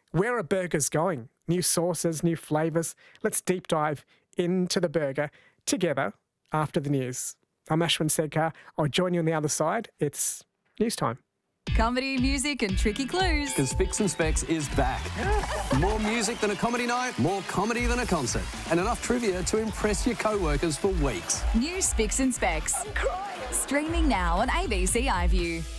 Where are burgers going? New sauces, new flavours. Let's deep dive into the burger together after the news. I'm Ashwin Sedkar. I'll join you on the other side. It's news time. Comedy, music and tricky clues. Because Spicks and Specs is back. More music than a comedy night, more comedy than a concert, and enough trivia to impress your co-workers for weeks. New Spicks and Specs. Streaming now on ABC iView.